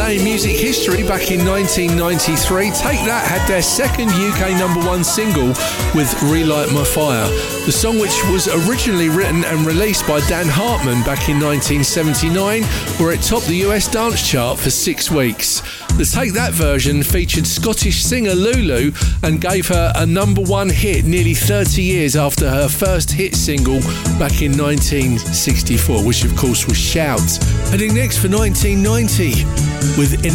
day in music history back in 1993. Take That had their second UK #1 single with Relight My Fire. The song, which was originally written and released by Dan Hartman back in 1979, were it topped the US dance chart for 6 weeks. The Take That version featured Scottish singer Lulu and gave her a #1 hit nearly 30 years after her first hit single back in 1964, which of course was Shout. Heading next for 1990 with